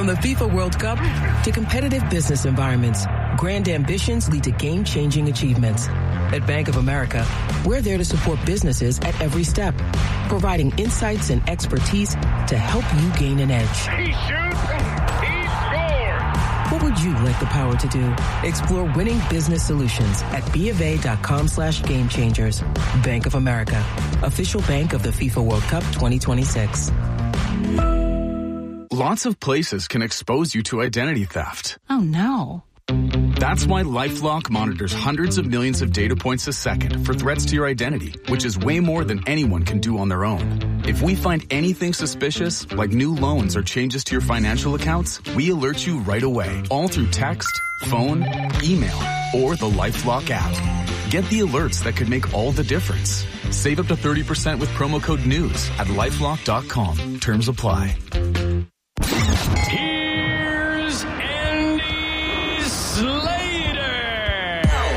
From the FIFA World Cup to competitive business environments, grand ambitions lead to game-changing achievements. At Bank of America, we're there to support businesses at every step, providing insights and expertise to help you gain an edge. He shoots, he scores! What would you like the power to do? Explore winning business solutions at BofA.com/gamechangers. Bank of America, official bank of the FIFA World Cup 2026. Lots of places can expose you to identity theft. Oh, no. That's why LifeLock monitors hundreds of millions of data points a second for threats to your identity, which is way more than anyone can do on their own. If we find anything suspicious, like new loans or changes to your financial accounts, we alert you right away, all through text, phone, email, or the LifeLock app. Get the alerts that could make all the difference. Save up to 30% with promo code NEWS at LifeLock.com. Terms apply. Here's Andy Slater.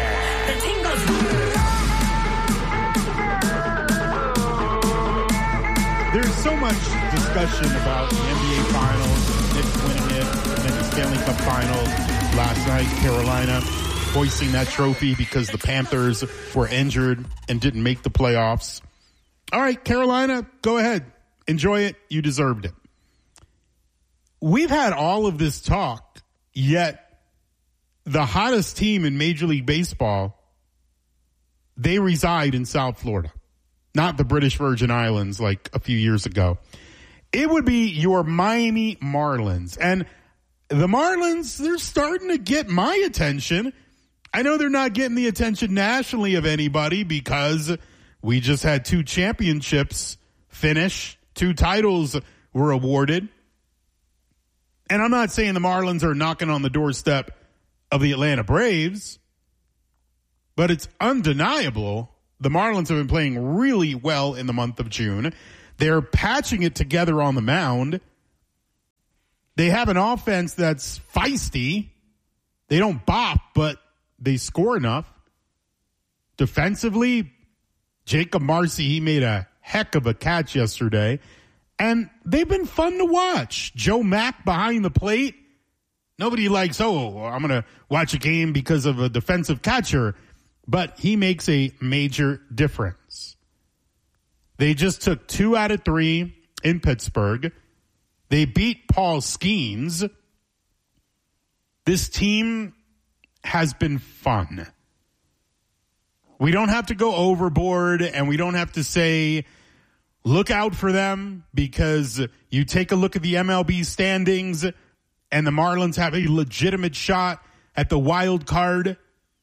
There's so much discussion about the NBA Finals, Knicks winning it, and then the Stanley Cup Finals last night. Carolina hoisting that trophy because the Panthers were injured and didn't make the playoffs. All right, Carolina, go ahead. Enjoy it. You deserved it. We've had all of this talk, yet the hottest team in Major League Baseball, they reside in South Florida, not the British Virgin Islands like a few years ago. It would be your Miami Marlins. And the Marlins, they're starting to get my attention. I know they're not getting the attention nationally of anybody because we just had 2 championships finish, 2 titles were awarded. And I'm not saying the Marlins are knocking on the doorstep of the Atlanta Braves, but it's undeniable the Marlins have been playing really well in the month of June. They're patching it together on the mound. They have an offense that's feisty. They don't bop, but they score enough. Defensively, Jacob Marcy, he made a heck of a catch yesterday. And they've been fun to watch. Joe Mack behind the plate. Nobody likes, I'm going to watch a game because of a defensive catcher. But he makes a major difference. They just took 2 out of 3 in Pittsburgh. They beat Paul Skeens. This team has been fun. We don't have to go overboard, and we don't have to say, look out for them, because you take a look at the MLB standings and the Marlins have a legitimate shot at the wild card.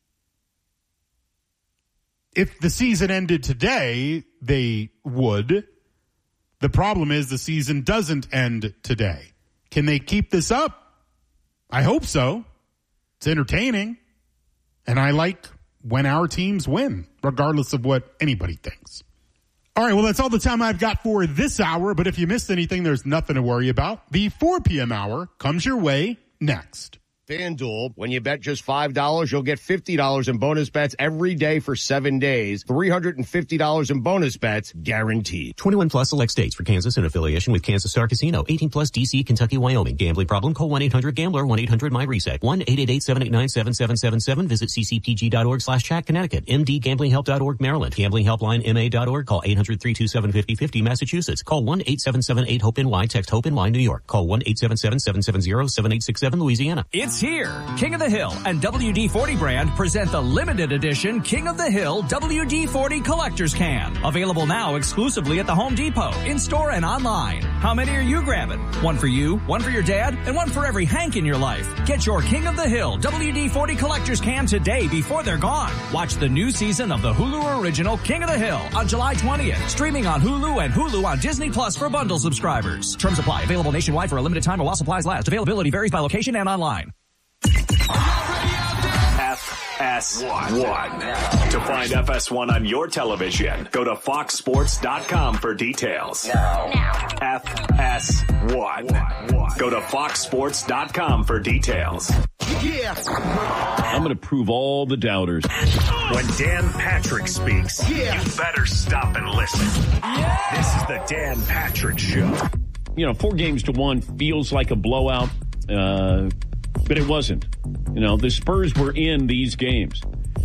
If the season ended today, they would. The problem is the season doesn't end today. Can they keep this up? I hope so. It's entertaining. And I like when our teams win, regardless of what anybody thinks. All right, well, that's all the time I've got for this hour. But if you missed anything, there's nothing to worry about. The 4 p.m. hour comes your way next. FanDuel, when you bet just $5, you'll get $50 in bonus bets every day for 7 days. $350 in bonus bets guaranteed. 21 plus select states. For Kansas in affiliation with Kansas Star Casino. 18 plus DC, Kentucky, Wyoming. Gambling problem? Call 1-800-GAMBLER. 1-800-MyReset. 1-888-789-7777. Visit ccpg.org/chat. Connecticut. mdgamblinghelp.org Maryland. Gamblinghelpline.ma.org. Call 800-327-5050 Massachusetts. Call 1-877-8-HOPE-NY. Text HOPE-NY New York. Call 1-877-770-7867 Louisiana. It's here. King of the Hill and WD-40 brand present the limited edition King of the Hill WD-40 Collector's Can. Available now exclusively at the Home Depot, in-store and online. How many are you grabbing? One for you, one for your dad, and one for every Hank in your life. Get your King of the Hill WD-40 Collector's Can today before they're gone. Watch the new season of the Hulu original King of the Hill on July 20th. Streaming on Hulu and Hulu on Disney Plus for bundle subscribers. Terms apply. Available nationwide for a limited time while supplies last. Availability varies by location and online. FS1. To find FS1 on your television, go to foxsports.com for details. Now. FS1. Go to foxsports.com for details. Yeah. I'm going to prove all the doubters. When Dan Patrick speaks, you better stop and listen. Yeah. This is the Dan Patrick Show. 4 games to 1 feels like a blowout. but it wasn't. The Spurs were in these games.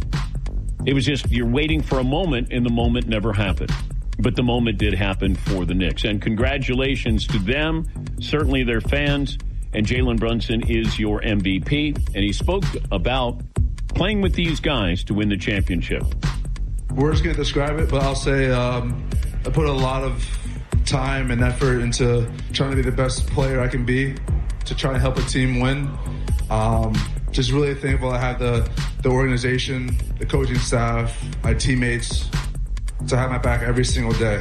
It was just you're waiting for a moment, and the moment never happened. But the moment did happen for the Knicks. And congratulations to them, certainly their fans. And Jalen Brunson is your MVP. And he spoke about playing with these guys to win the championship. Words can't describe it, but I'll say I put a lot of time and effort into trying to be the best player I can be, to try to help a team win. Just really thankful I have the organization, the coaching staff, my teammates to have my back every single day.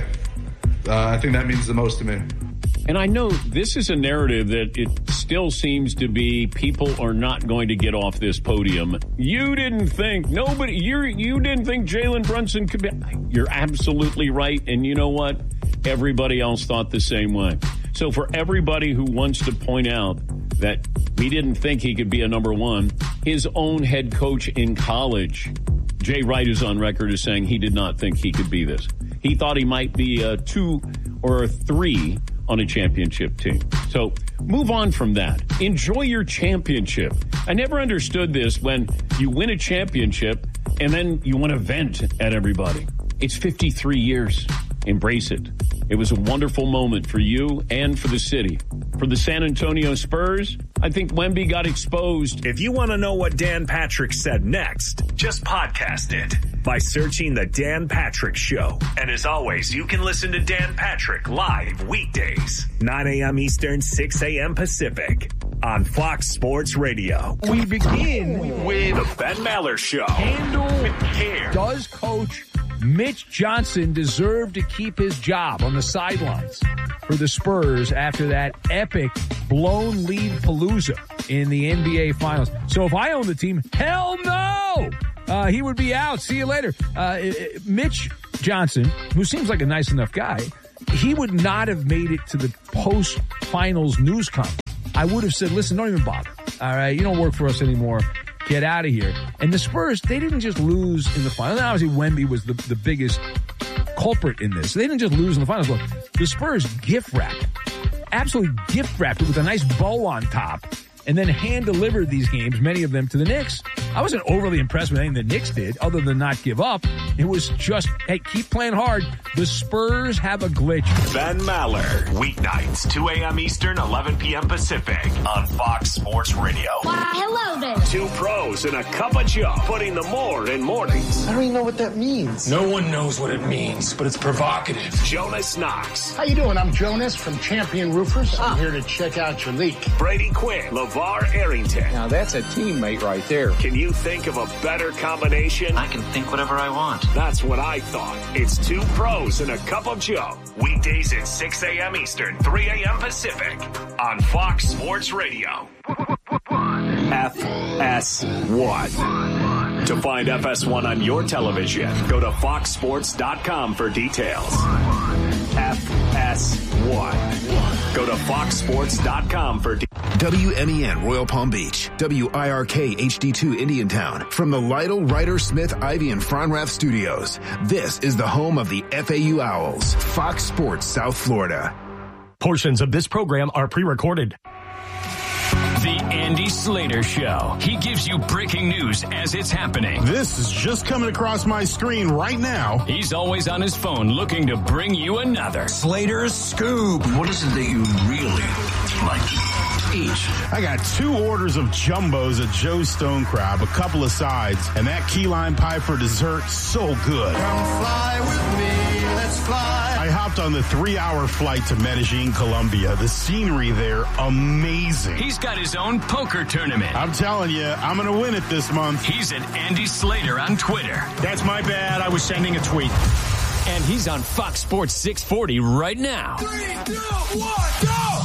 I think that means the most to me. And I know this is a narrative that it still seems to be people are not going to get off this podium. You didn't think you didn't think Jalen Brunson could be. You're absolutely right. And you know what? Everybody else thought the same way. So for everybody who wants to point out that we didn't think he could be a number one, his own head coach in college, Jay Wright, is on record as saying he did not think he could be this. He thought he might be a 2 or a 3 on a championship team. So move on from that. Enjoy your championship. I never understood this when you win a championship and then you want to vent at everybody. It's 53 years. Embrace it. It was a wonderful moment for you and for the city. For the San Antonio Spurs, I think Wemby got exposed. If you want to know what Dan Patrick said next, just podcast it by searching The Dan Patrick Show. And as always, you can listen to Dan Patrick live weekdays, 9 a.m. Eastern, 6 a.m. Pacific on Fox Sports Radio. We begin with The Ben Maller Show. Handle with care. Does Coach Mitch Johnson deserve to keep his job on the sidelines for the Spurs after that epic blown lead palooza in the NBA Finals? So if I own the team, hell no! He would be out. See you later. Mitch Johnson, who seems like a nice enough guy, he would not have made it to the post-finals news conference. I would have said, listen, don't even bother. All right, you don't work for us anymore. Get out of here. And the Spurs, they didn't just lose in the finals. And obviously, Wemby was the biggest culprit in this. They didn't just lose in the finals. Look, the Spurs gift wrapped, absolutely gift wrapped it with a nice bow on top, and then hand-delivered these games, many of them, to the Knicks. I wasn't overly impressed with anything the Knicks did, other than not give up. It was just, hey, keep playing hard. The Spurs have a glitch. Ben Maller, weeknights, 2 a.m. Eastern, 11 p.m. Pacific on Fox Sports Radio. Why, hello there. 2 pros and a cup of Joe, putting the more in mornings. I don't even know what that means. No one knows what it means, but it's provocative. Jonas Knox. How you doing? I'm Jonas from Champion Roofers. I'm here to check out your leak. Brady Quinn, LeVar Arrington. Now that's a teammate right there. Can you think of a better combination? I can think whatever I want. That's what I thought. It's 2 pros and a cup of Joe. Weekdays at 6 a.m. Eastern, 3 a.m. Pacific on Fox Sports Radio. FS1. To find FS1 on your television, go to foxsports.com for details. FS1. Go to foxsports.com for details. WMEN Royal Palm Beach, WIRK HD2 Indiantown. From the Lytle, Ryder, Smith, Ivy, and Fronrath Studios, this is the home of the FAU Owls, Fox Sports South Florida. Portions of this program are pre-recorded. The Andy Slater Show. He gives you breaking news as it's happening. This is just coming across my screen right now. He's always on his phone looking to bring you another Slater's Scoop. What is it that you really like to eat? I got 2 orders of jumbos at Joe's Stone Crab, a couple of sides, and that key lime pie for dessert, so good. Come fly with me, let's fly. I hopped on the 3-hour flight to Medellin, Colombia. The scenery there, amazing. He's got his own poker tournament. I'm telling you, I'm going to win it this month. He's at Andy Slater on Twitter. That's my bad. I was sending a tweet. And he's on Fox Sports 640 right now. 3, 2, 1, go!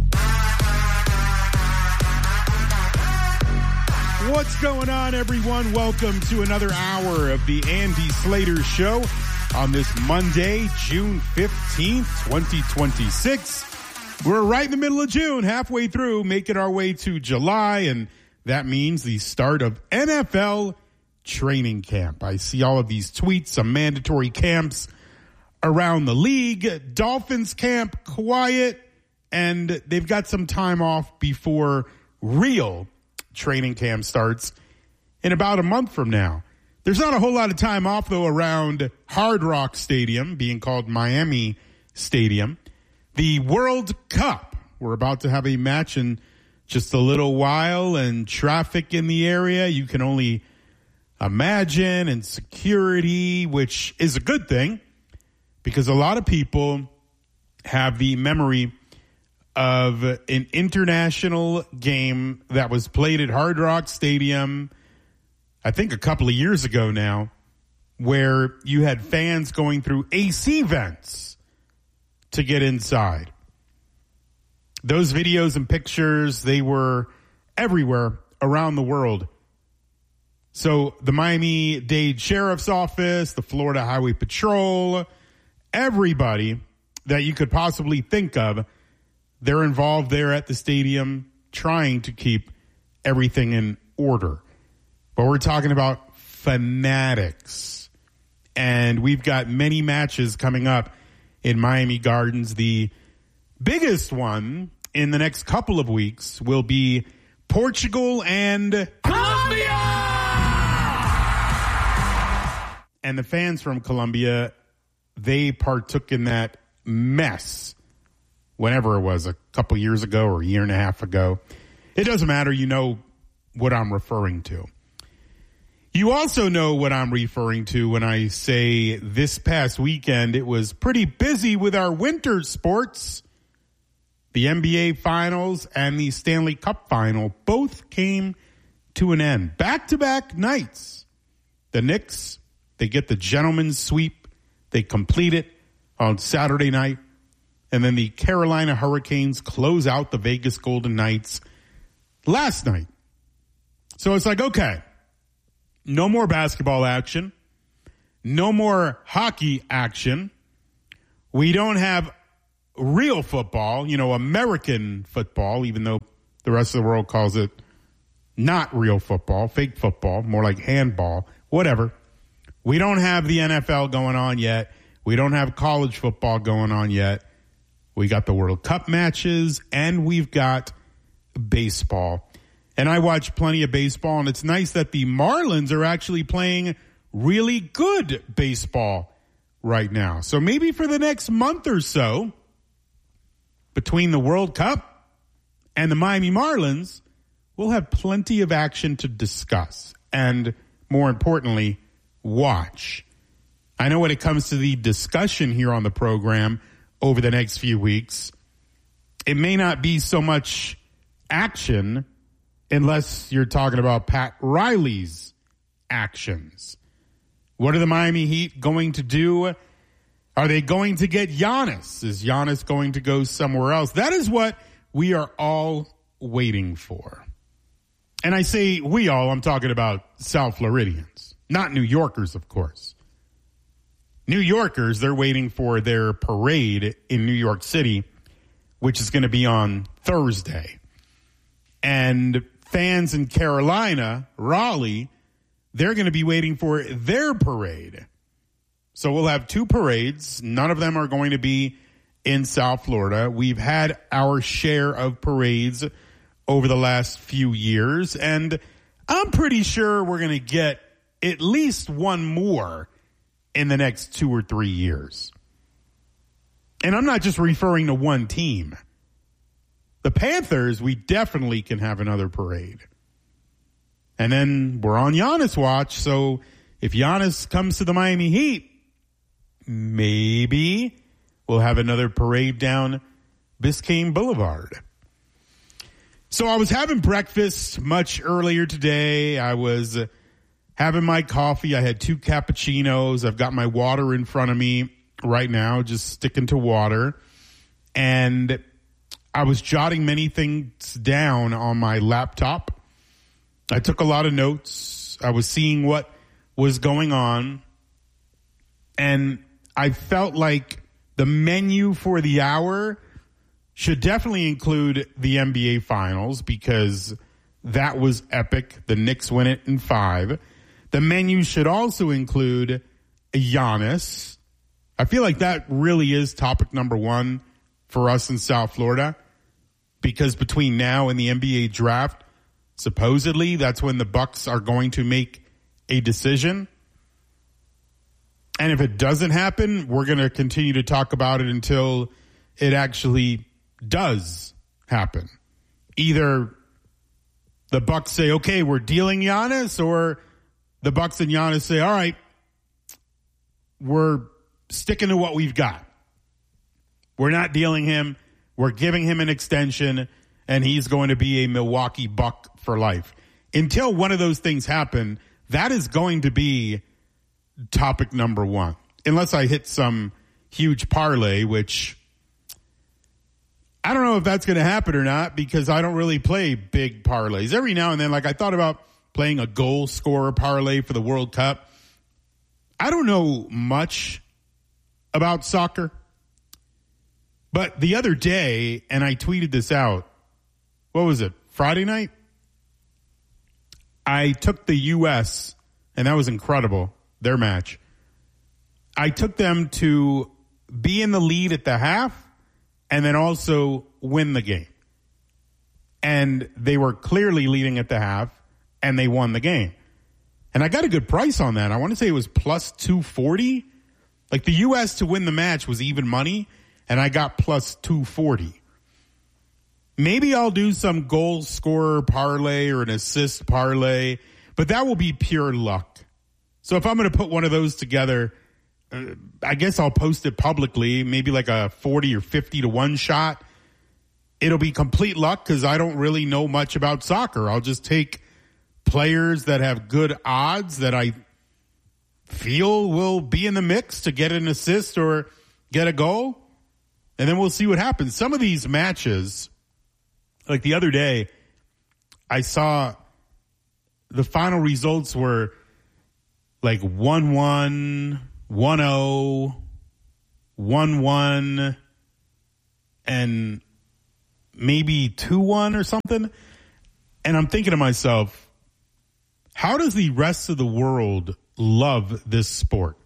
What's going on, everyone? Welcome to another hour of the Andy Slater Show on this Monday, June 15th, 2026. We're right in the middle of June, halfway through, making our way to July, and that means the start of NFL training camp. I see all of these tweets, some mandatory camps around the league. Dolphins camp, quiet, and they've got some time off before real training camp starts in about a month from now. There's not a whole lot of time off, though, around Hard Rock Stadium, being called Miami Stadium. The World Cup. We're about to have a match in just a little while, and traffic in the area, you can only imagine, and security, which is a good thing, because a lot of people have the memory of an international game that was played at Hard Rock Stadium, I think a couple of years ago now, where you had fans going through AC vents to get inside. Those videos and pictures, they were everywhere around the world. So the Miami-Dade Sheriff's Office, the Florida Highway Patrol, everybody that you could possibly think of, they're involved there at the stadium trying to keep everything in order. But we're talking about fanatics. And we've got many matches coming up in Miami Gardens. The biggest one in the next couple of weeks will be Portugal and Colombia! And the fans from Colombia, they partook in that mess whenever it was, a couple years ago or a year and a half ago. It doesn't matter. You know what I'm referring to. You also know what I'm referring to when I say this past weekend it was pretty busy with our winter sports. The NBA Finals and the Stanley Cup Final both came to an end. Back-to-back nights. The Knicks, they get the gentleman's sweep. They complete it on Saturday night. And then the Carolina Hurricanes close out the Vegas Golden Knights last night. So it's like, okay, no more basketball action. No more hockey action. We don't have real football, American football, even though the rest of the world calls it not real football, fake football, more like handball, whatever. We don't have the NFL going on yet. We don't have college football going on yet. We got the World Cup matches, and we've got baseball. And I watch plenty of baseball, and it's nice that the Marlins are actually playing really good baseball right now. So maybe for the next month or so, between the World Cup and the Miami Marlins, we'll have plenty of action to discuss and, more importantly, watch. I know when it comes to the discussion here on the program over the next few weeks, it may not be so much action unless you're talking about Pat Riley's actions. What are the Miami Heat going to do? Are they going to get Giannis? Is Giannis going to go somewhere else? That is what we are all waiting for. And I say we all, I'm talking about South Floridians, not New Yorkers, of course. New Yorkers, they're waiting for their parade in New York City, which is going to be on Thursday. And fans in Carolina, Raleigh, they're going to be waiting for their parade. So we'll have two parades. None of them are going to be in South Florida. We've had our share of parades over the last few years, and I'm pretty sure we're going to get at least one more in the next 2 or 3 years. And I'm not just referring to one team. The Panthers, we definitely can have another parade. And then we're on Giannis watch, so if Giannis comes to the Miami Heat, maybe we'll have another parade down Biscayne Boulevard. So I was having breakfast much earlier today. I was having my coffee. I had 2 cappuccinos. I've got my water in front of me right now, just sticking to water. And I was jotting many things down on my laptop. I took a lot of notes. I was seeing what was going on. And I felt like the menu for the hour should definitely include the NBA Finals because that was epic. The Knicks win it in 5. The menu should also include Giannis. I feel like that really is topic number 1 for us in South Florida. because between now and the NBA draft, supposedly that's when the Bucks are going to make a decision. And if it doesn't happen, we're going to continue to talk about it until it actually does happen. Either the Bucks say, okay, we're dealing Giannis, or the Bucks and Giannis say, all right, we're sticking to what we've got. We're not dealing him. We're giving him an extension, and he's going to be a Milwaukee Buck for life. Until one of those things happen, that is going to be topic number one. Unless I hit some huge parlay, which I don't know if that's going to happen or not, because I don't really play big parlays. Every now and then, like I thought about playing a goal scorer parlay for the World Cup. I don't know much about soccer. But the other day, and I tweeted this out, what was it, Friday night? I took the U.S., and that was incredible, their match. I took them to be in the lead at the half and then also win the game. And they were clearly leading at the half, and they won the game. And I got a good price on that. I want to say it was plus 240. Like the U.S. to win the match was even money, and I got plus 240. Maybe I'll do some goal scorer parlay or an assist parlay, but that will be pure luck. So if I'm going to put one of those together, I guess I'll post it publicly, maybe like a 40 or 50 to 1 shot. It'll be complete luck because I don't really know much about soccer. I'll just take players that have good odds that I feel will be in the mix to get an assist or get a goal. And then we'll see what happens. Some of these matches, like the other day, I saw the final results were like 1-1, 1-0, 1-1, and maybe 2-1 or something. And I'm thinking to myself, how does the rest of the world love this sport?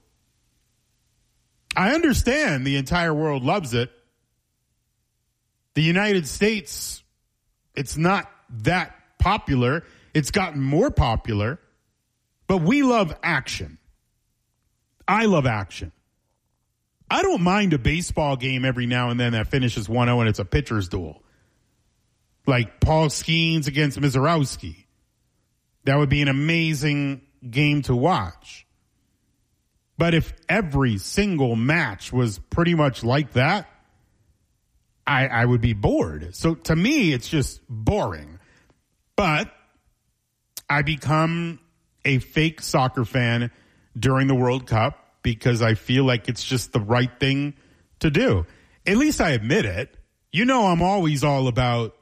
I understand the entire world loves it. The United States, it's not that popular. It's gotten more popular, but we love action. I love action. I don't mind a baseball game every now and then that finishes 1-0 and it's a pitcher's duel. Like Paul Skeens against Mizorowski. That would be an amazing game to watch. But if every single match was pretty much like that, I would be bored. So to me, it's just boring. But I become a fake soccer fan during the World Cup because I feel like it's just the right thing to do. At least I admit it. You know, I'm always all about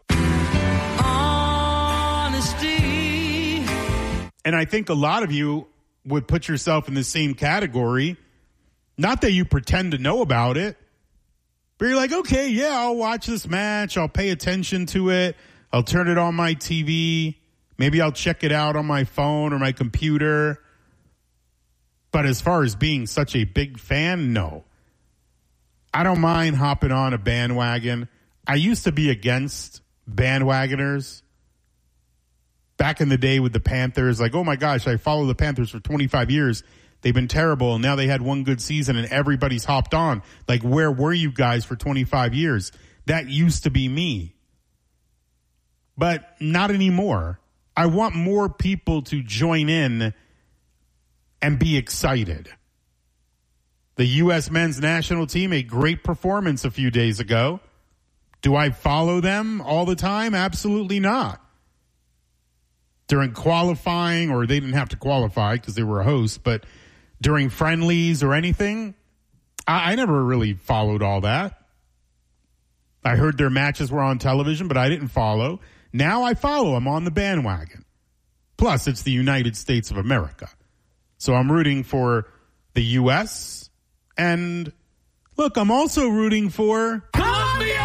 honesty. And I think a lot of you would put yourself in the same category. Not that you pretend to know about it, but you're like, okay, yeah, I'll watch this match. I'll pay attention to it. I'll turn it on my TV. Maybe I'll check it out on my phone or my computer. But as far as being such a big fan, no. I don't mind hopping on a bandwagon. I used to be against bandwagoners. Back in the day with the Panthers, like, oh my gosh, I followed the Panthers for 25 years. They've been terrible, and now they had one good season, and everybody's hopped on. Like, where were you guys for 25 years? That used to be me. But not anymore. I want more people to join in and be excited. The U.S. men's national team, a great performance a few days ago. Do I follow them all the time? Absolutely not. During qualifying, or they didn't have to qualify because they were a host, but during friendlies or anything, I never really followed all that. I heard their matches were on television, but I didn't follow. Now I follow. I'm on the bandwagon. Plus, it's the United States of America. So I'm rooting for the U.S. And look, I'm also rooting for Colombia!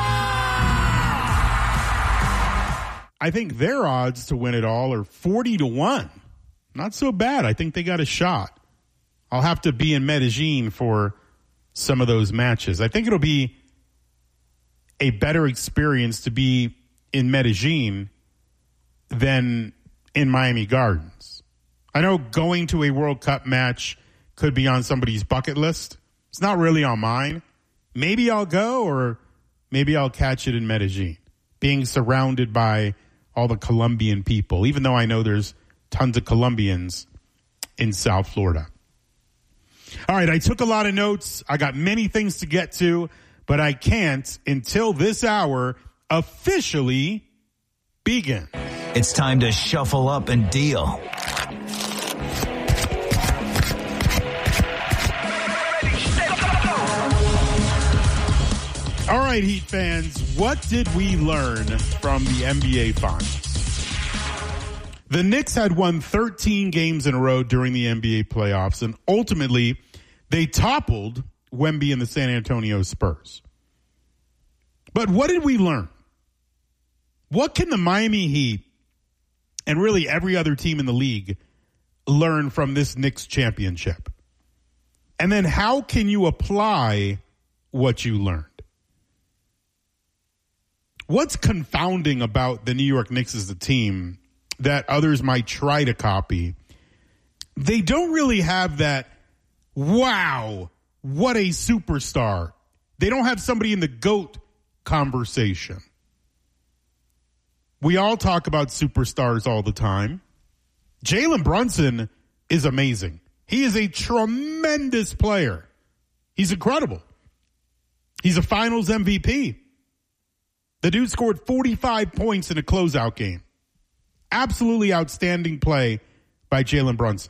I think their odds to win it all are 40-1. Not so bad. I think they got a shot. I'll have to be in Medellin for some of those matches. I think it'll be a better experience to be in Medellin than in Miami Gardens. I know going to a World Cup match could be on somebody's bucket list. It's not really on mine. Maybe I'll go, or maybe I'll catch it in Medellin, being surrounded by all the Colombian people, even though I know there's tons of Colombians in South Florida. All right, I took a lot of notes. I got many things to get to, but I can't until this hour officially begins. It's time to shuffle up and deal. All right, Heat fans, what did we learn from the NBA Finals? The Knicks had won 13 games in a row during the NBA playoffs, and ultimately they toppled Wemby and the San Antonio Spurs. But what did we learn? What can the Miami Heat and really every other team in the league learn from this Knicks championship? And then how can you apply what you learned? What's confounding about the New York Knicks as a team that others might try to copy? They don't really have that, wow, what a superstar. They don't have somebody in the GOAT conversation. We all talk about superstars all the time. Jalen Brunson is amazing. He is a tremendous player. He's incredible. He's a finals MVP. The dude scored 45 points in a closeout game. Absolutely outstanding play by Jalen Brunson.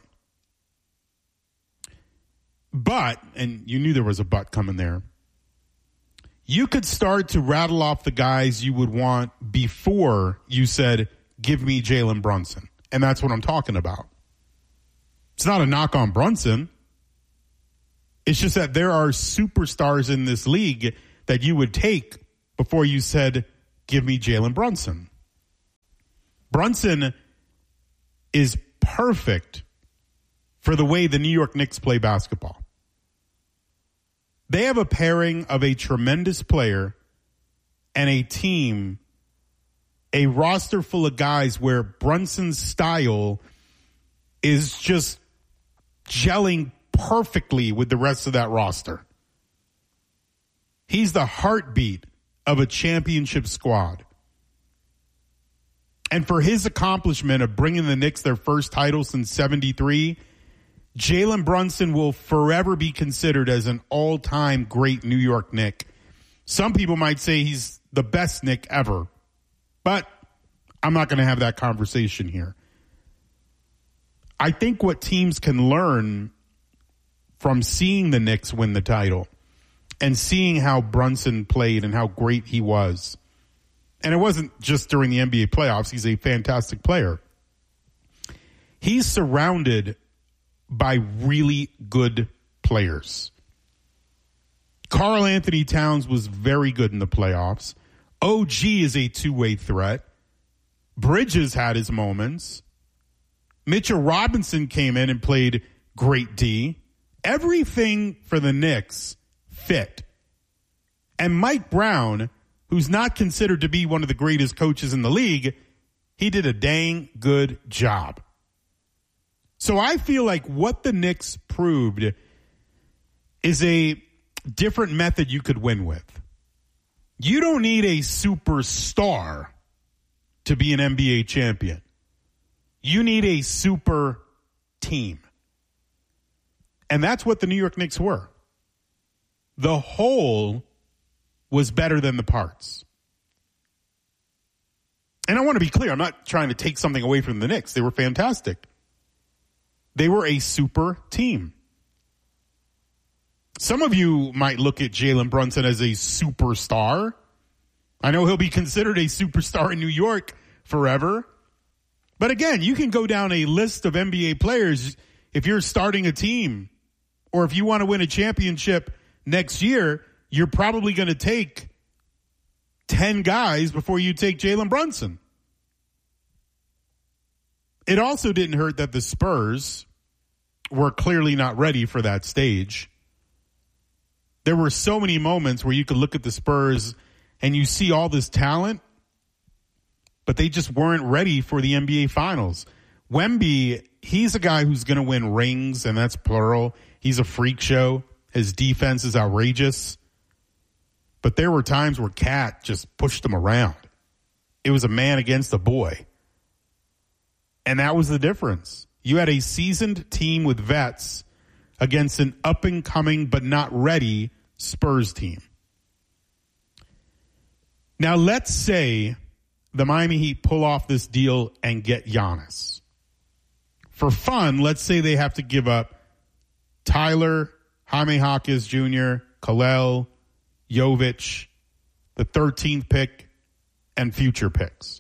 But, and you knew there was a but coming there, you could start to rattle off the guys you would want before you said, give me Jalen Brunson. And that's what I'm talking about. It's not a knock on Brunson. It's just that there are superstars in this league that you would take before you said, give me Jalen Brunson. Brunson is perfect for the way the New York Knicks play basketball. They have a pairing of a tremendous player and a team, a roster full of guys where Brunson's style is just gelling perfectly with the rest of that roster. He's the heartbeat of a championship squad. And for his accomplishment of bringing the Knicks their first title since 73, Jalen Brunson will forever be considered as an all-time great New York Knick. Some people might say he's the best Knick ever, but I'm not going to have that conversation here. I think what teams can learn from seeing the Knicks win the title and seeing how Brunson played and how great he was. And it wasn't just during the NBA playoffs. He's a fantastic player. He's surrounded by really good players. Karl Anthony Towns was very good in the playoffs. OG is a two-way threat. Bridges had his moments. Mitchell Robinson came in and played great D. Everything for the Knicks fit. And Mike Brown, who's not considered to be one of the greatest coaches in the league, he did a dang good job. So I feel like what the Knicks proved is a different method you could win with. You don't need a superstar to be an NBA champion. You need a super team. And that's what the New York Knicks were. The whole was better than the parts. And I want to be clear, I'm not trying to take something away from the Knicks. They were fantastic. They were a super team. Some of you might look at Jalen Brunson as a superstar. I know he'll be considered a superstar in New York forever. But again, you can go down a list of NBA players if you're starting a team or if you want to win a championship next year, you're probably going to take 10 guys before you take Jalen Brunson. It also didn't hurt that the Spurs were clearly not ready for that stage. There were so many moments where you could look at the Spurs and you see all this talent, but they just weren't ready for the NBA Finals. Wemby, he's a guy who's going to win rings, and that's plural. He's a freak show. His defense is outrageous. But there were times where Cat just pushed him around. It was a man against a boy. And that was the difference. You had a seasoned team with vets against an up-and-coming but not ready Spurs team. Now, let's say the Miami Heat pull off this deal and get Giannis. For fun, let's say they have to give up Tyler, Jaime Jaquez Jr., Kalel, Jovic, the 13th pick, and future picks.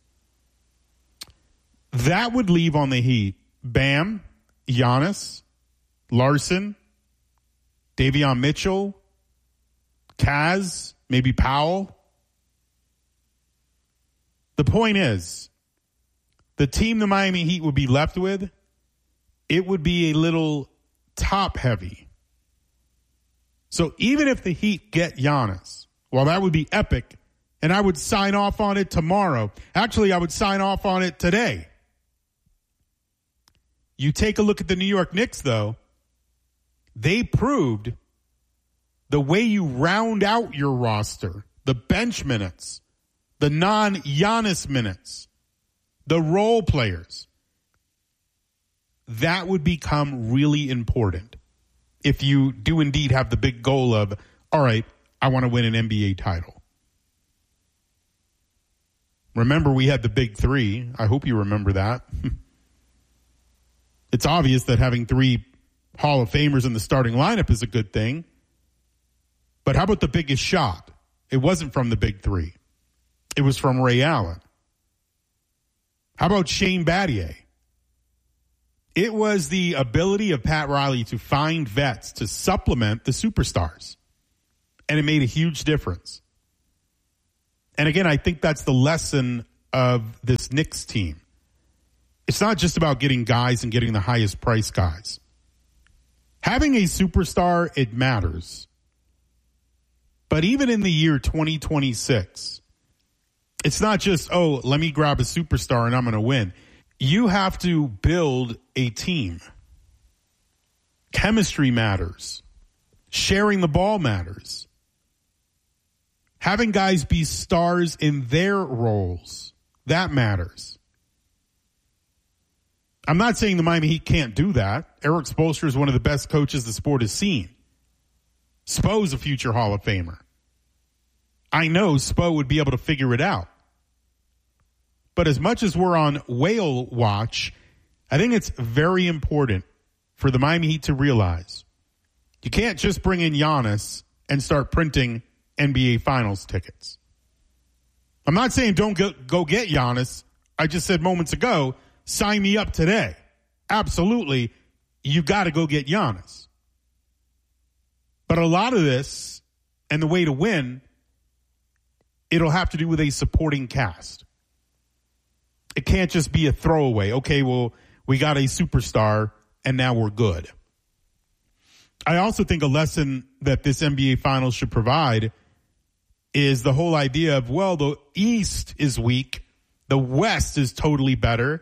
That would leave on the Heat Bam, Giannis, Larson, Davion Mitchell, Kaz, maybe Powell. The point is, the team the Miami Heat would be left with, it would be a little top-heavy. So even if the Heat get Giannis, well, that would be epic, and I would sign off on it tomorrow. Actually, I would sign off on it today. You take a look at the New York Knicks, though. They proved the way you round out your roster, the bench minutes, the non-Giannis minutes, the role players, that would become really important if you do indeed have the big goal of, all right, I want to win an NBA title. Remember, we had the big three. I hope you remember that. It's obvious that having three Hall of Famers in the starting lineup is a good thing. But how about the biggest shot? It wasn't from the big three. It was from Ray Allen. How about Shane Battier? It was the ability of Pat Riley to find vets to supplement the superstars. And it made a huge difference. And again, I think that's the lesson of this Knicks team. It's not just about getting guys and getting the highest price guys. Having a superstar, it matters. But even in the year 2026, it's not just, oh, let me grab a superstar and I'm going to win. You have to build a team. Chemistry matters. Sharing the ball matters. Having guys be stars in their roles, that matters. I'm not saying the Miami Heat can't do that. Eric Spoelstra is one of the best coaches the sport has seen. Spo's a future Hall of Famer. I know Spo would be able to figure it out. But as much as we're on whale watch, I think it's very important for the Miami Heat to realize you can't just bring in Giannis and start printing NBA Finals tickets. I'm not saying don't go get Giannis. I just said moments ago, sign me up today. Absolutely, you got to go get Giannis. But a lot of this, and the way to win, it'll have to do with a supporting cast. It can't just be a throwaway. Okay, well, we got a superstar, and now we're good. I also think a lesson that this NBA Finals should provide is the whole idea of, well, the East is weak. The West is totally better.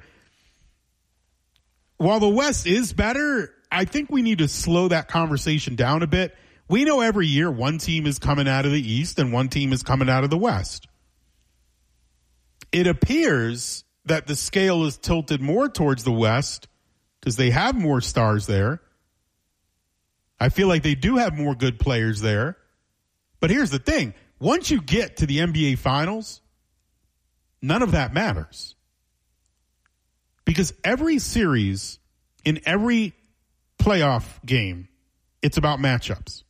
While the West is better, I think we need to slow that conversation down a bit. We know every year one team is coming out of the East and one team is coming out of the West. It appears that the scale is tilted more towards the West because they have more stars there. I feel like they do have more good players there. But here's the thing. Once you get to the NBA Finals, none of that matters. Because every series, in every playoff game, it's about matchups.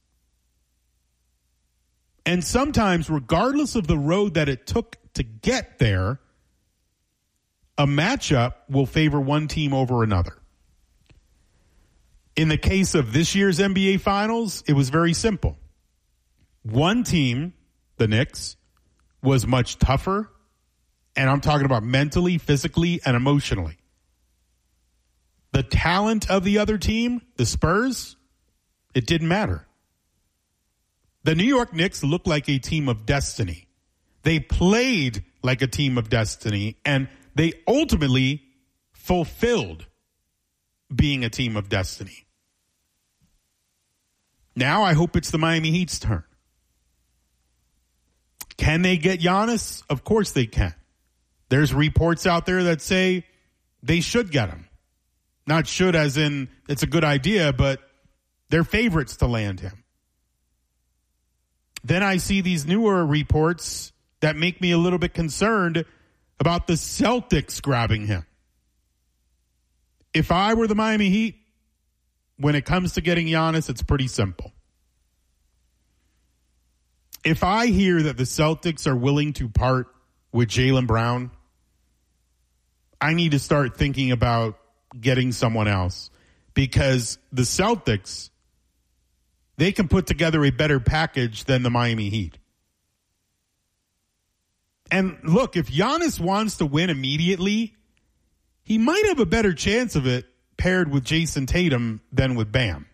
And sometimes, regardless of the road that it took to get there, a matchup will favor one team over another. In the case of this year's NBA Finals, it was very simple. One team, the Knicks, was much tougher, and I'm talking about mentally, physically, and emotionally. The talent of the other team, the Spurs, it didn't matter. The New York Knicks looked like a team of destiny. They played like a team of destiny, and they ultimately fulfilled being a team of destiny. Now I hope it's the Miami Heat's turn. Can they get Giannis? Of course they can. There's reports out there that say they should get him. Not should as in it's a good idea, but they're favorites to land him. Then I see these newer reports that make me a little bit concerned about the Celtics grabbing him. If I were the Miami Heat, when it comes to getting Giannis, it's pretty simple. If I hear that the Celtics are willing to part with Jaylen Brown, I need to start thinking about getting someone else, because the Celtics, they can put together a better package than the Miami Heat. And look, if Giannis wants to win immediately, he might have a better chance of it paired with Jason Tatum than with Bam.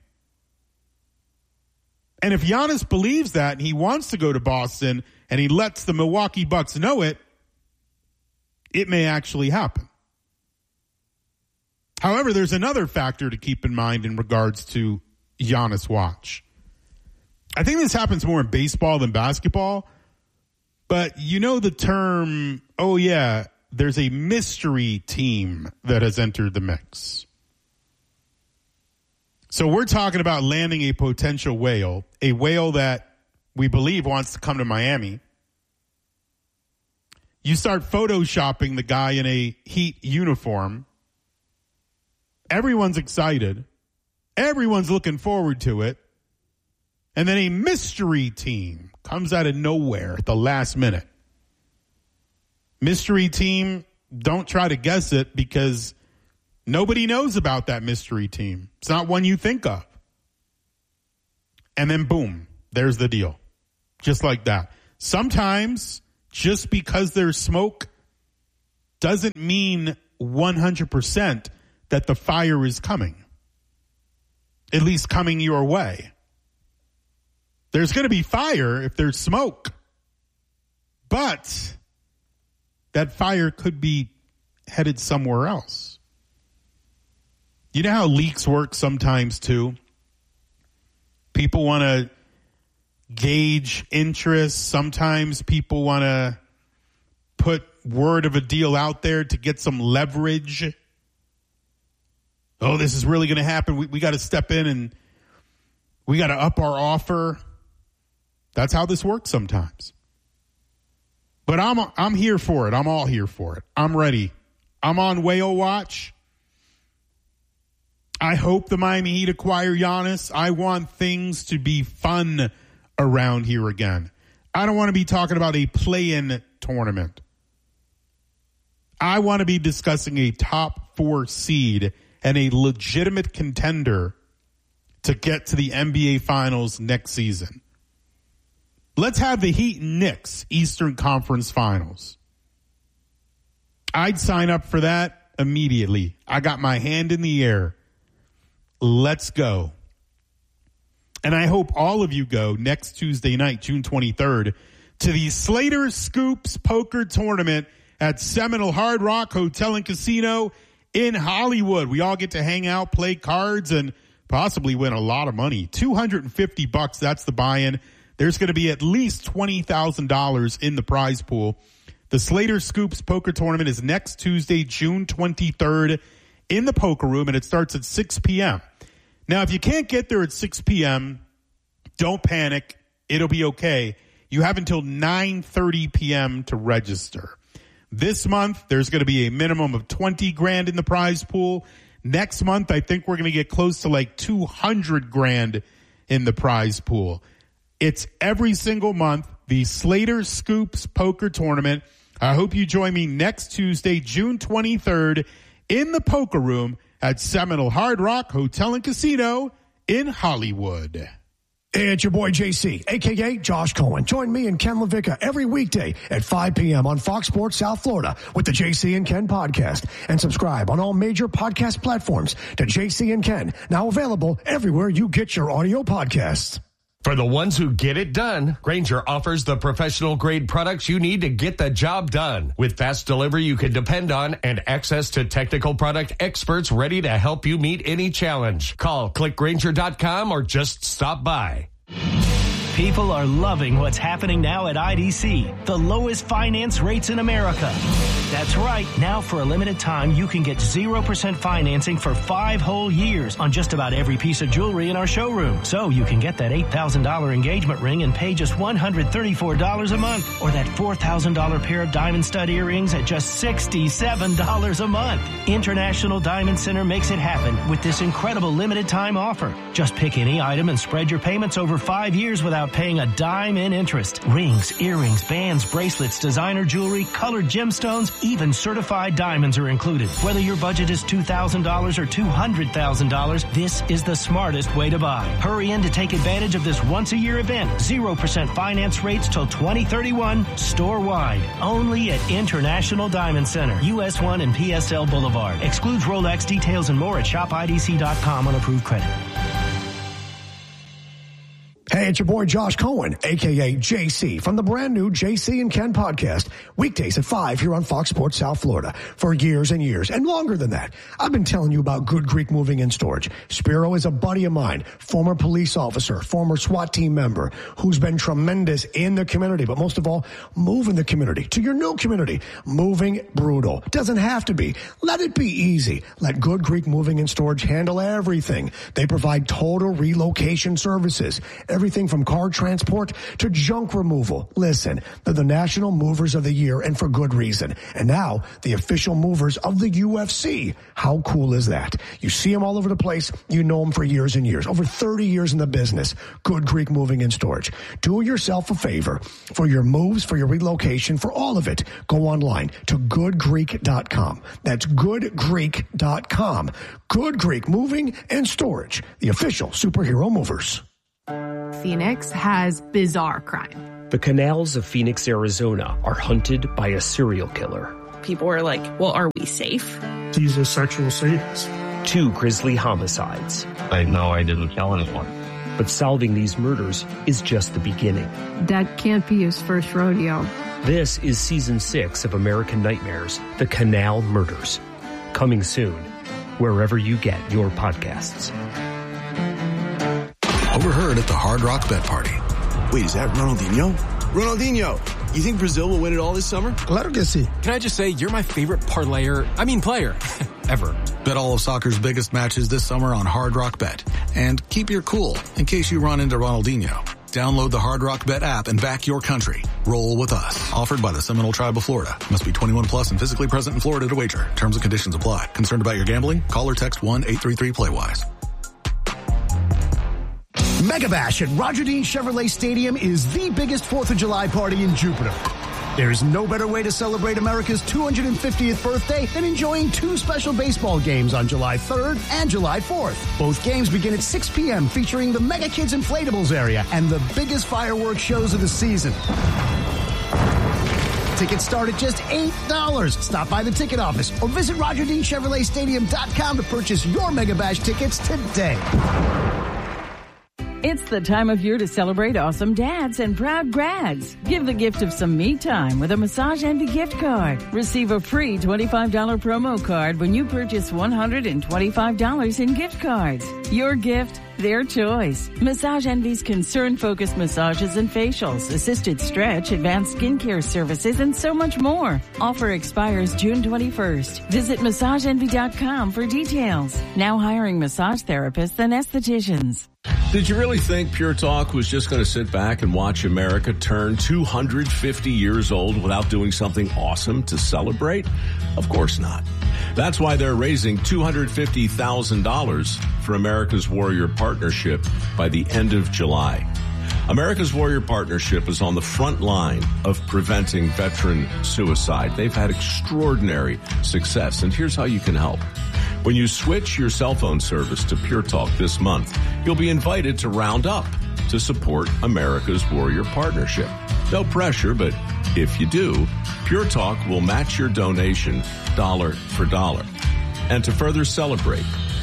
And if Giannis believes that and he wants to go to Boston and he lets the Milwaukee Bucks know it, it may actually happen. However, there's another factor to keep in mind in regards to Giannis watch. I think this happens more in baseball than basketball, but you know the term, oh yeah, there's a mystery team that has entered the mix. So we're talking about landing a potential whale, a whale that we believe wants to come to Miami. You start photoshopping the guy in a Heat uniform. Everyone's excited. Everyone's looking forward to it. And then a mystery team comes out of nowhere at the last minute. Mystery team, don't try to guess it because nobody knows about that mystery team. It's not one you think of. And then boom, there's the deal. Just like that. Sometimes just because there's smoke doesn't mean 100% that the fire is coming. At least coming your way. There's going to be fire if there's smoke. But that fire could be headed somewhere else. You know how leaks work sometimes too? People want to gauge interest. Sometimes people want to put word of a deal out there to get some leverage. Oh, this is really going to happen. We got to step in and we got to up our offer. That's how this works sometimes. But I'm here for it. I'm all here for it. I'm ready. I'm on whale watch. I hope the Miami Heat acquire Giannis. I want things to be fun around here again. I don't want to be talking about a play-in tournament. I want to be discussing a top 4 seed and a legitimate contender to get to the NBA Finals next season. Let's have the Heat and Knicks Eastern Conference Finals. I'd sign up for that immediately. I got my hand in the air. Let's go. And I hope all of you go next Tuesday night, June 23rd, to the Slater Scoops Poker Tournament at Seminole Hard Rock Hotel and Casino in Hollywood. We all get to hang out, play cards, and possibly win a lot of money. $250, that's the buy-in. There's going to be at least $20,000 in the prize pool. The Slater Scoops Poker Tournament is next Tuesday, June 23rd in the Poker Room, and it starts at 6 p.m. Now, if you can't get there at 6 p.m., don't panic. It'll be okay. You have until 9:30 p.m. to register. This month, there's going to be a minimum of $20,000 in the prize pool. Next month, I think we're going to get close to like $200,000 in the prize pool. It's every single month, the Slater Scoops Poker Tournament. I hope you join me next Tuesday, June 23rd, in the Poker Room at Seminole Hard Rock Hotel and Casino in Hollywood. Hey, it's your boy JC, a.k.a. Josh Cohen. Join me and Ken LaVicka every weekday at 5 p.m. on Fox Sports South Florida with the JC and Ken podcast. And subscribe on all major podcast platforms to JC and Ken, now available everywhere you get your audio podcasts. For the ones who get it done, Grainger offers the professional grade products you need to get the job done. With fast delivery you can depend on and access to technical product experts ready to help you meet any challenge. Call clickgrainger.com or just stop by. People are loving what's happening now at IDC, the lowest finance rates in America. That's right. Now, for a limited time, you can get 0% financing for 5 whole years on just about every piece of jewelry in our showroom. So you can get that $8,000 engagement ring and pay just $134 a month, or that $4,000 pair of diamond stud earrings at just $67 a month. International Diamond Center makes it happen with this incredible limited time offer. Just pick any item and spread your payments over 5 years without paying a dime in interest. Rings, earrings, bands, bracelets, designer jewelry, colored gemstones, even certified diamonds are included. Whether your budget is $2,000 or $200,000, this is the smartest way to buy. Hurry in to take advantage of this once-a-year event. 0% finance rates till 2031, store-wide. Only at International Diamond Center, US 1 and PSL Boulevard. Excludes Rolex. Details and more at shopidc.com on approved credit. Hey, it's your boy Josh Cohen, a.k.a. JC, from the brand new JC and Ken podcast, weekdays at 5 here on Fox Sports South Florida. For years and years, and longer than that, I've been telling you about Good Greek Moving and Storage. Spiro is a buddy of mine, former police officer, former SWAT team member, who's been tremendous in the community, but most of all, moving the community to your new community. Moving brutal. Doesn't have to be. Let it be easy. Let Good Greek Moving and Storage handle everything. They provide total relocation services. Everything from car transport to junk removal. Listen, they're the National Movers of the Year, and for good reason. And now, the official movers of the UFC. How cool is that? You see them all over the place. You know them for years and years. Over 30 years in the business. Good Greek Moving and Storage. Do yourself a favor. For your moves, for your relocation, for all of it, go online to goodgreek.com. That's goodgreek.com. Good Greek Moving and Storage. The official superhero movers. Phoenix has bizarre crime. The canals of Phoenix, Arizona are hunted by a serial killer. People are like, well, are we safe? He's a sexual sadist. 2 grisly homicides. I know I didn't kill anyone. But solving these murders is just the beginning. That can't be his first rodeo. This is Season 6 of American Nightmares, The Canal Murders. Coming soon, wherever you get your podcasts. Overheard at the Hard Rock Bet Party. Wait, is that Ronaldinho? Ronaldinho, you think Brazil will win it all this summer? Claro que sí. Can I just say, you're my favorite player ever. Bet all of soccer's biggest matches this summer on Hard Rock Bet. And keep your cool in case you run into Ronaldinho. Download the Hard Rock Bet app and back your country. Roll with us. Offered by the Seminole Tribe of Florida. Must be 21 plus and physically present in Florida to wager. Terms and conditions apply. Concerned about your gambling? Call or text 1-833-PLAY-WISE. Mega Bash at Roger Dean Chevrolet Stadium is the biggest 4th of July party in Jupiter. There is no better way to celebrate America's 250th birthday than enjoying 2 special baseball games on July 3rd and July 4th. Both games begin at 6 p.m. featuring the Mega Kids Inflatables area and the biggest fireworks shows of the season. Tickets start at just $8. Stop by the ticket office or visit RogerDeanChevroletStadium.com to purchase your Mega Bash tickets today. It's the time of year to celebrate awesome dads and proud grads. Give the gift of some me time with a Massage Envy gift card. Receive a free $25 promo card when you purchase $125 in gift cards. Your gift, their choice. Massage Envy's concern-focused massages and facials, assisted stretch, advanced skincare services, and so much more. Offer expires June 21st. Visit MassageEnvy.com for details. Now hiring massage therapists and estheticians. Did you really think Pure Talk was just going to sit back and watch America turn 250 years old without doing something awesome to celebrate? Of course not. That's why they're raising $250,000 for America's Warrior Partnership by the end of July. America's Warrior Partnership is on the front line of preventing veteran suicide. They've had extraordinary success, and here's how you can help. When you switch your cell phone service to Pure Talk this month, you'll be invited to round up to support America's Warrior Partnership. No pressure, but if you do, Pure Talk will match your donation dollar for dollar. And to further celebrate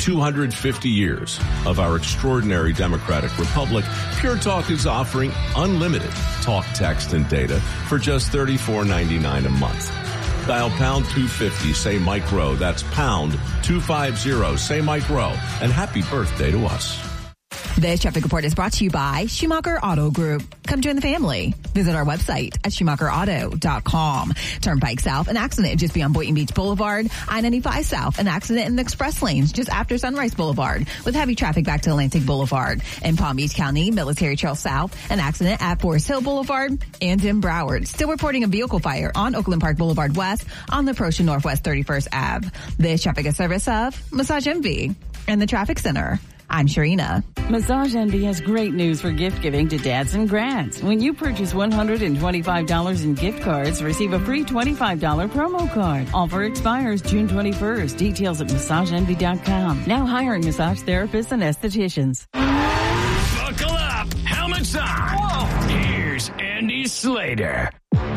250 years of our extraordinary democratic republic, Pure Talk is offering unlimited talk, text, and data for just $34.99 a month. Dial pound 250, say Mike Rowe. That's pound 250, say Mike Rowe. And happy birthday to us. This traffic report is brought to you by Schumacher Auto Group. Come join the family. Visit our website at SchumacherAuto.com. Turnpike South, an accident just beyond Boynton Beach Boulevard. I-95 South, an accident in the express lanes just after Sunrise Boulevard with heavy traffic back to Atlantic Boulevard. In Palm Beach County, Military Trail South, an accident at Forest Hill Boulevard. And in Broward, still reporting a vehicle fire on Oakland Park Boulevard West on the approach to Northwest 31st Ave. This traffic is service of Massage Envy and the Traffic Center. I'm Sharina. Massage Envy has great news for gift giving to dads and grads. When you purchase $125 in gift cards, receive a free $25 promo card. Offer expires June 21st. Details at massageenvy.com. Now hiring massage therapists and estheticians. Buckle up. Helmets on. Whoa. Here's Andy Slater.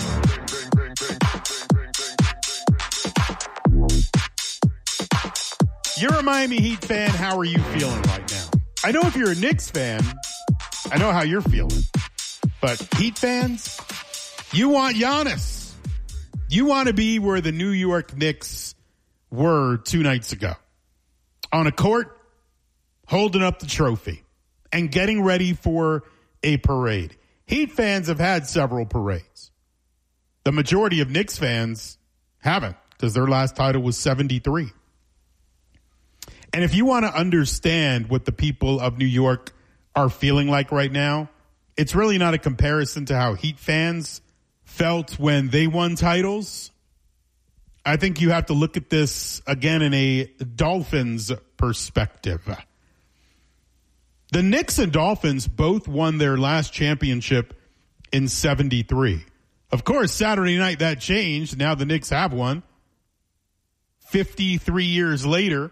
You're a Miami Heat fan. How are you feeling right now? I know if you're a Knicks fan, I know how you're feeling. But Heat fans, you want Giannis. You want to be where the New York Knicks were 2 nights ago. On a court, holding up the trophy and getting ready for a parade. Heat fans have had several parades. The majority of Knicks fans haven't, because their last title was 73. And if you want to understand what the people of New York are feeling like right now, it's really not a comparison to how Heat fans felt when they won titles. I think you have to look at this again in a Dolphins perspective. The Knicks and Dolphins both won their last championship in 73. Of course, Saturday night that changed. Now the Knicks have one. 53 years later.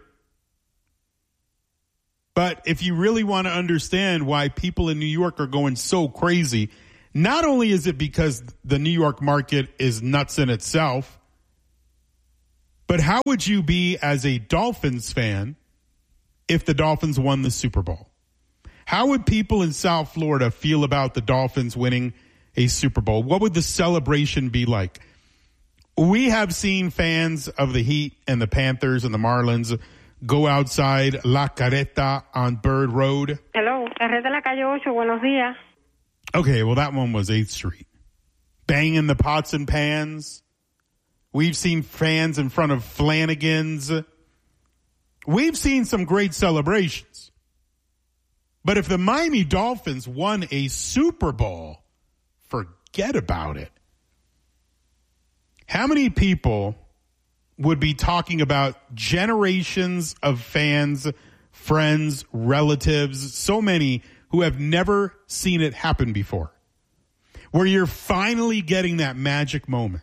But if you really want to understand why people in New York are going so crazy, not only is it because the New York market is nuts in itself, but how would you be as a Dolphins fan if the Dolphins won the Super Bowl? How would people in South Florida feel about the Dolphins winning a Super Bowl? What would the celebration be like? We have seen fans of the Heat and the Panthers and the Marlins go outside La Carreta on Bird Road. Hello, Carreta La Calle 8, buenos días. Okay, well, that one was 8th Street. Banging the pots and pans. We've seen fans in front of Flanagan's. We've seen some great celebrations. But if the Miami Dolphins won a Super Bowl, forget about it. How many people would be talking about generations of fans, friends, relatives, so many who have never seen it happen before, where you're finally getting that magic moment?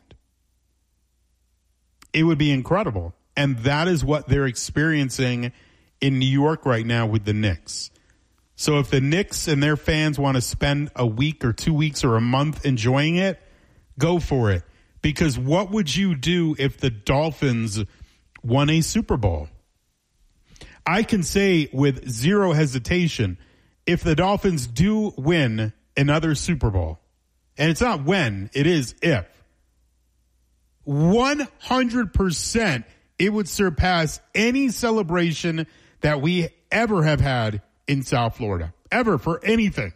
It would be incredible. And that is what they're experiencing in New York right now with the Knicks. So if the Knicks and their fans want to spend a week or 2 weeks or a month enjoying it, go for it. Because what would you do if the Dolphins won a Super Bowl? I can say with zero hesitation, if the Dolphins do win another Super Bowl, and it's not when, it is if, 100% it would surpass any celebration that we ever have had in South Florida, ever, for anything.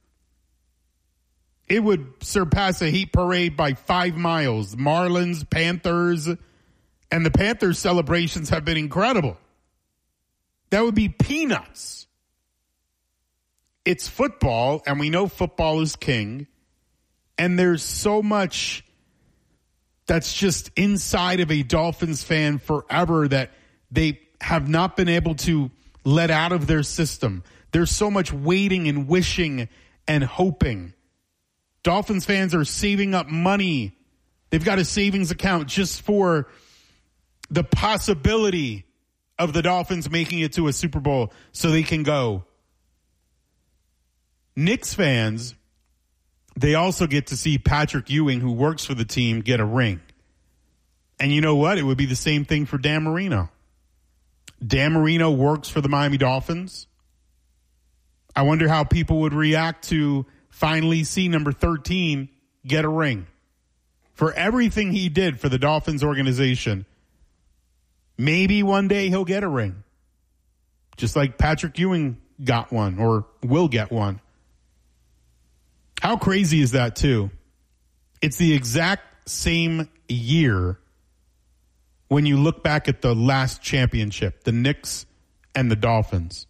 It would surpass a Heat parade by 5 miles. Marlins, Panthers, and the Panthers celebrations have been incredible. That would be peanuts. It's football, and we know football is king. And there's so much that's just inside of a Dolphins fan forever that they have not been able to let out of their system. There's so much waiting and wishing and hoping. Dolphins fans are saving up money. They've got a savings account just for the possibility of the Dolphins making it to a Super Bowl so they can go. Knicks fans, they also get to see Patrick Ewing, who works for the team, get a ring. And you know what? It would be the same thing for Dan Marino. Dan Marino works for the Miami Dolphins. I wonder how people would react to finally see number 13 get a ring. For everything he did for the Dolphins organization, maybe one day he'll get a ring. Just like Patrick Ewing got one or will get one. How crazy is that, too? It's the exact same year when you look back at the last championship, the Knicks and the Dolphins.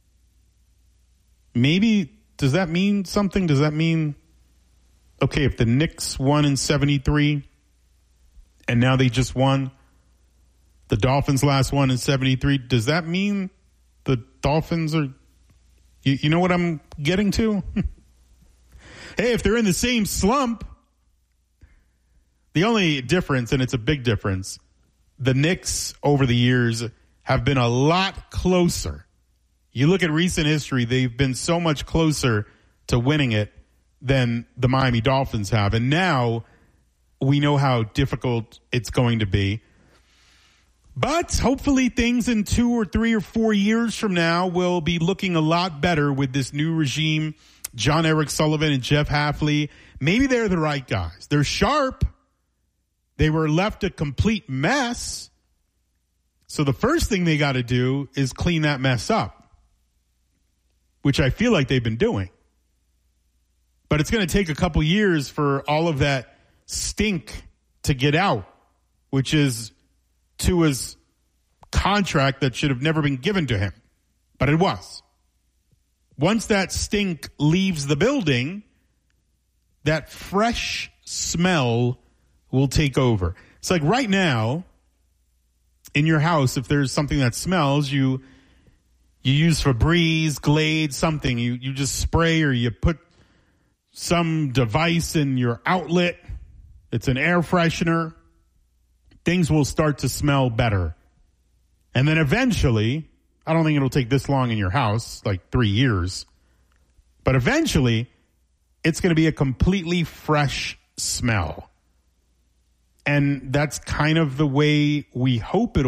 Maybe, does that mean something? Does that mean, okay, if the Knicks won in 73 and now they just won, the Dolphins last won in 73, does that mean the Dolphins are, you know what I'm getting to? Hey, if they're in the same slump, the only difference, and it's a big difference, the Knicks over the years have been a lot closer. You look at recent history, they've been so much closer to winning it than the Miami Dolphins have. And now we know how difficult it's going to be. But hopefully things in 2 or 3 or 4 years from now will be looking a lot better with this new regime. John Eric Sullivan and Jeff Hafley. Maybe they're the right guys. They're sharp. They were left a complete mess. So the first thing they got to do is clean that mess up, which I feel like they've been doing. But it's going to take a couple years for all of that stink to get out, which is Tua's contract that should have never been given to him. But it was. Once that stink leaves the building, that fresh smell will take over. It's like right now, in your house, if there's something that smells, you use Febreze, Glade, something. You just spray or you put some device in your outlet. It's an air freshener. Things will start to smell better. And then eventually, I don't think it'll take this long in your house, like 3 years. But eventually, it's going to be a completely fresh smell. And that's kind of the way we hope it'll